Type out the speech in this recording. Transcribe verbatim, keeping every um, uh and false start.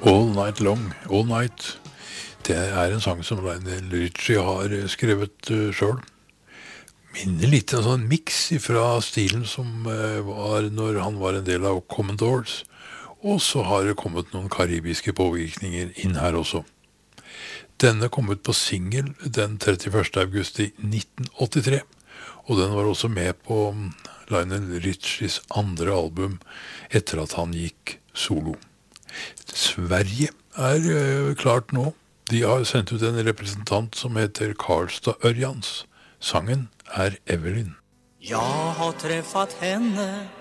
All Night Long, All Night, det er en sang som Lionel Richie har skrevet uh, selv. Minner litt en sånn mix fra stilen som uh, var når han var en del av Commodores, og så har det kommet noen karibiske påvirkninger inn her også. Denne kom ut på single den trettiførste august i nitten åttitre, og den var også med på Lionel Richies andre album etter at han gikk solo. Sverige er uh, klart nå. De har sendt ut en representant som heter Karlstad Ørjans. Sangen er Evelyn. Jag har träffat henne